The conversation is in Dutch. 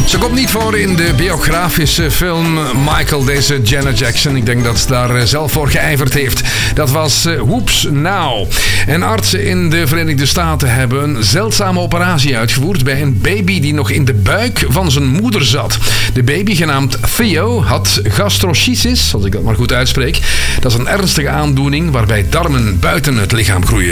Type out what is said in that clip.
Ze komt niet voor in de biografische film Michael, deze Janet Jackson. Ik denk dat ze daar zelf voor geijverd heeft. Dat was Whoops Now. En artsen in de Verenigde Staten hebben een zeldzame operatie uitgevoerd bij een baby die nog in de buik van zijn moeder zat. De baby, genaamd Theo, had gastroschisis, als ik dat maar goed uitspreek. Dat is een ernstige aandoening waarbij darmen buiten het lichaam groeien.